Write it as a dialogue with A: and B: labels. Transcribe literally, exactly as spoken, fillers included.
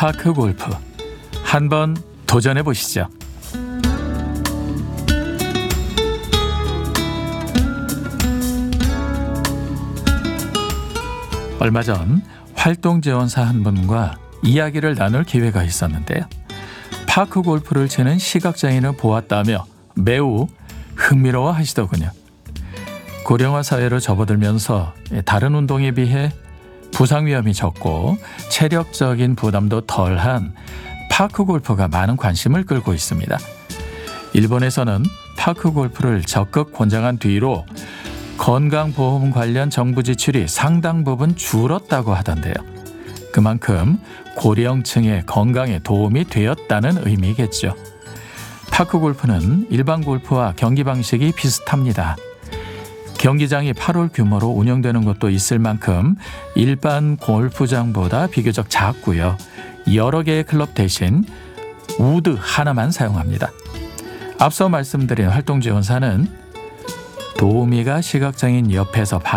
A: 파크 골프 한번 도전해 보시죠. 얼마 전 활동 지원사 한 분과 이야기를 나눌 기회가 있었는데요. 파크 골프를 치는 시각장애인을 보았다며 매우 흥미로워 하시더군요. 고령화 사회로 접어들면서 다른 운동에 비해 부상 위험이 적고 체력적인 부담도 덜한 파크 골프가 많은 관심을 끌고 있습니다. 일본에서는 파크 골프를 적극 권장한 뒤로 건강보험 관련 정부 지출이 상당 부분 줄었다고 하던데요. 그만큼 고령층의 건강에 도움이 되었다는 의미겠죠. 파크 골프는 일반 골프와 경기 방식이 비슷합니다. 경기장이 팔 홀 규모로 운영되는 곳도 있을 만큼 일반 골프장보다 비교적 작고요. 여러 개의 클럽 대신 우드 하나만 사용합니다. 앞서 말씀드린 활동지원사는 도우미가 시각장애인 옆에서